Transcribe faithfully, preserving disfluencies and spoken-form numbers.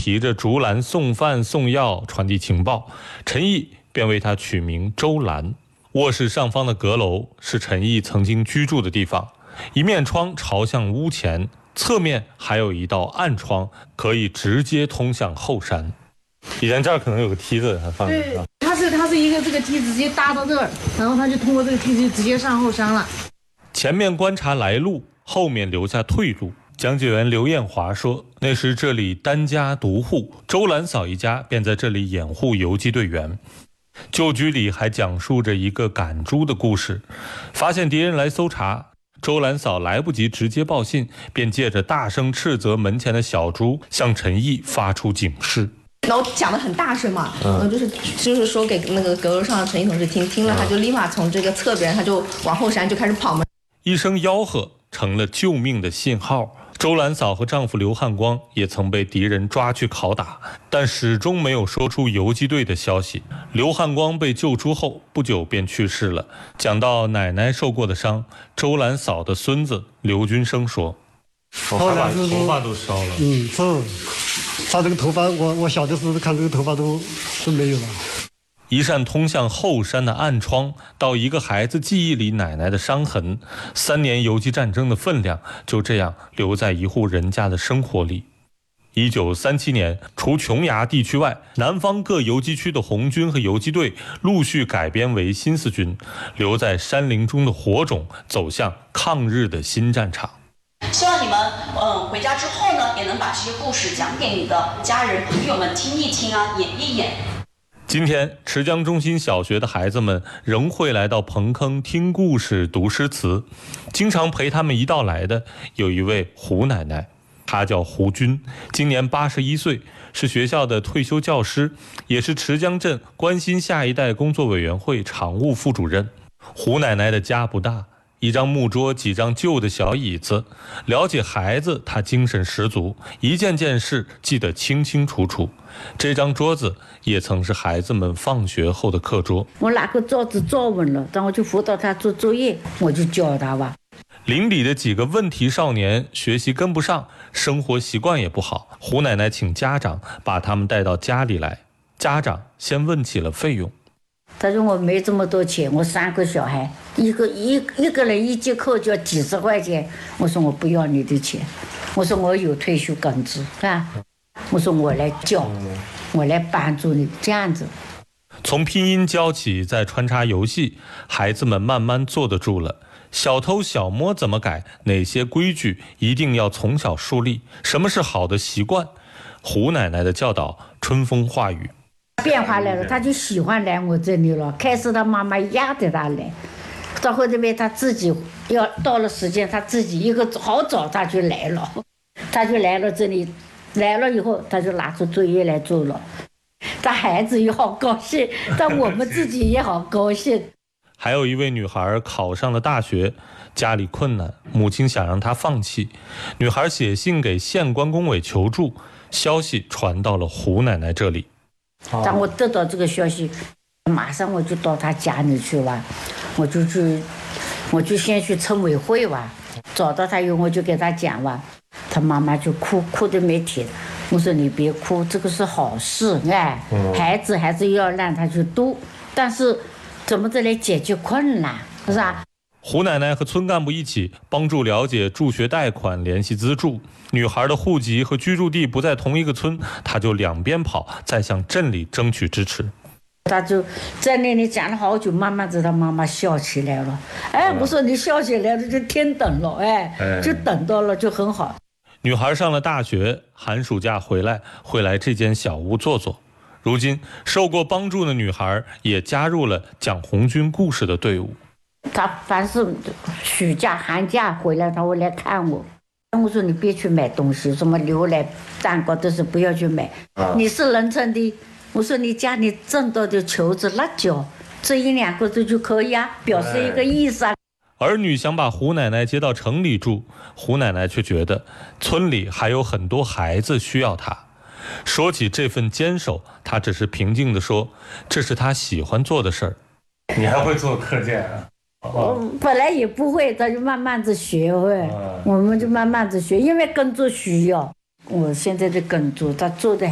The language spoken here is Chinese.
提着竹篮送饭送药传递情报，陈毅便为他取名周兰。卧室上方的阁楼是陈毅曾经居住的地方，一面窗朝向屋前，侧面还有一道暗窗，可以直接通向后山。以前这儿可能有个梯子，他放着是吧？ 它是它是一个这个梯子直接搭到这儿，然后他就通过这个梯子直接上后山了。 前面观察来路，后面留下退路。讲解员刘艳华说，那时这里单家独户，周兰嫂一家便在这里掩护游击队员。旧居里还讲述着一个赶猪的故事，发现敌人来搜查，周兰嫂来不及直接报信，便借着大声斥责门前的小猪，向陈毅发出警示。 然后讲得很大声嘛，嗯、呃，就是就是说给那个阁楼上的陈毅同志听，听了他就立马从这个侧边他就往后山就开始跑嘛。 一声吆喝成了救命的信号。周兰嫂和丈夫刘汉光也曾被敌人抓去拷打，但始终没有说出游击队的消息。刘汉光被救出后不久便去世了。讲到奶奶受过的伤，周兰嫂的孙子刘军生说：“我还把头发都烧了。” 嗯，是，他这个头发，我我小的时候看这个头发都都没有了。 一扇通向后山的暗窗，到一个孩子记忆里奶奶的伤痕，三年游击战争的分量就这样留在一户人家的生活里。一九三七年，除琼崖地区外，南方各游击区的红军和游击队陆续改编为新四军，留在山林中的火种走向抗日的新战场。 希望你们嗯回家之后呢，也能把这些故事讲给你的家人朋友们听一听啊，演一演。 今天池江中心小学的孩子们仍会来到彭坑听故事读诗词，经常陪他们一道来的有一位胡奶奶，她叫胡军，今年八十一岁，是学校的退休教师，也是池江镇关心下一代工作委员会常务副主任。胡奶奶的家不大，一张木桌，几张旧的小椅子。了解孩子，她精神十足，一件件事记得清清楚楚。这张桌子也曾是孩子们放学后的课桌。 我拿个桌子坐稳了，然后就辅导他做作业，我就教他吧。 邻里的几个问题少年学习跟不上，生活习惯也不好，胡奶奶请家长把他们带到家里来。家长先问起了费用。 他说我没这么多钱，我三个小孩，一个一一个人一节课就要几十块钱。我说我不要你的钱，我说我有退休工资啊，我说我来教，我来帮助你，这样子。 从拼音教起，再穿插游戏，孩子们慢慢坐得住了。小偷小摸怎么改？哪些规矩一定要从小树立？什么是好的习惯？胡奶奶的教导春风化雨。 变化来了，他就喜欢来我这里了。开始他妈妈压着他来，到后面他自己要到了时间，他自己一个好早他就来了，他就来了这里，来了以后他就拿出作业来做了。他孩子也好高兴，但我们自己也好高兴。 还有一位女孩考上了大学，家里困难，母亲想让她放弃。女孩写信给县关工委求助，消息传到了胡奶奶这里。 当我得到这个消息，马上我就到他家里去吧，我就去，我就先去村委会吧，找到他以后我就给他讲吧，他妈妈就哭，哭得没停。我说你别哭，这个是好事，哎，孩子还是要让他去读，但是怎么着来解决困难，是吧？ 胡奶奶和村干部一起帮助了解助学贷款，联系资助。女孩的户籍和居住地不在同一个村，她就两边跑，再向镇里争取支持。 他就在那里讲了好久，慢慢子他妈妈笑起来了。哎，我说你笑起来了就天等了，哎，就等到了就很好。 女孩上了大学，寒暑假回来会来这间小屋坐坐。如今受过帮助的女孩也加入了讲红军故事的队伍。 他凡是暑假寒假回来他会来看我，我说你别去买东西，什么牛奶蛋糕都是不要去买，你是农村的，我说你家里挣到的球子辣椒这一两个字就可以啊，表示一个意思啊。 儿女想把胡奶奶接到城里住，胡奶奶却觉得村里还有很多孩子需要她。说起这份坚守，她只是平静地说，这是她喜欢做的事儿。你还会做课件啊？ 我本来也不会，他就慢慢子学会，我们就慢慢子学，因为耕作需要。我现在的耕作，他做的